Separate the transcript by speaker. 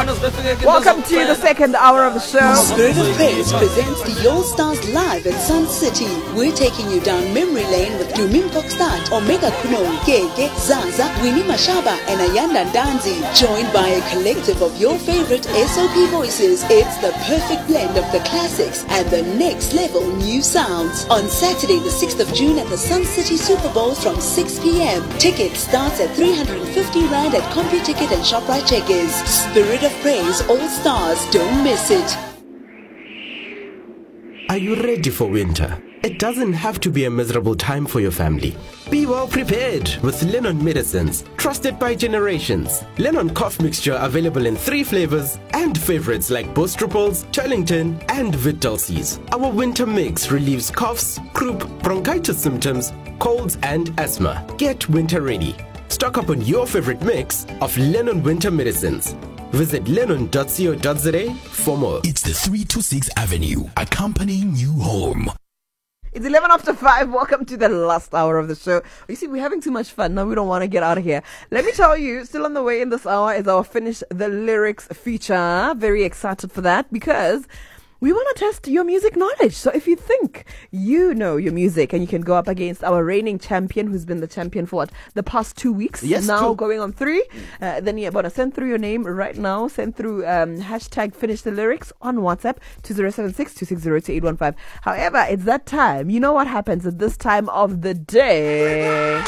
Speaker 1: Welcome to the second hour of the show.
Speaker 2: Spirit of Praise presents the All Stars live at Sun City. We're taking you down memory lane with Dumin Kokstad, Omega Kuno, Gege, Zaza, Winnie Mashaba, and Ayanda Danzi. Joined by a collective of your favorite SOP voices, it's the perfect blend of the classics and the next level new sounds. On Saturday, the 6th of June at the Sun City Super Bowl from 6 p.m. Tickets starts at 350 Rand at CompuTicket and ShopRite Checkers. Spirit of Praise All Stars, don't miss it.
Speaker 3: Are you ready for winter? It doesn't have to be a miserable time for your family. Be well prepared with Lennon Medicines, trusted by generations. Lennon cough mixture available in 3 flavors and favorites like Bostruples, Turlington, and Vitdulcis. Our winter mix relieves coughs, croup, bronchitis symptoms, colds, and asthma. Get winter ready. Stock up on your favorite mix of Lennon Winter Medicines. Visit lennon.co.za for more.
Speaker 4: It's the 326 Avenue, accompanying you home.
Speaker 1: It's 11 after 5. Welcome to the last hour of the show. You see, we're having too much fun. Now we don't want to get out of here. Let me tell you, still on the way in this hour is our Finish the Lyrics feature. Very excited for that because we want to test your music knowledge. So if you think you know your music and you can go up against our reigning champion, who's been the champion for the past 2 weeks,
Speaker 3: yes,
Speaker 1: now
Speaker 3: true.
Speaker 1: going on 3, then you're about to send through your name right now. Send through hashtag Finish the Lyrics on WhatsApp 2076-260-2815. However, it's that time. You know what happens at this time of the day.